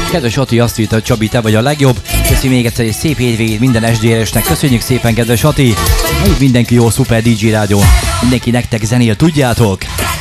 Kedves Ati azt írta, hogy Csabi, te vagy a legjobb. Köszi még egyszer egy szép hétvégét minden SDR-esnek. Köszönjük szépen, kedves Ati. Mindenki jó, szuper DJ rádió. Mindenki nektek zenél, tudjátok?